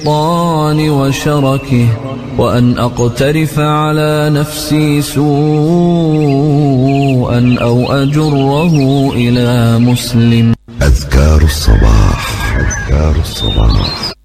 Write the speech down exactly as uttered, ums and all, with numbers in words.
الشيطان وشركه، وأن أقترف على نفسي سوءا أو أجره إلى مسلم. أذكار الصباح. أذكار الصباح.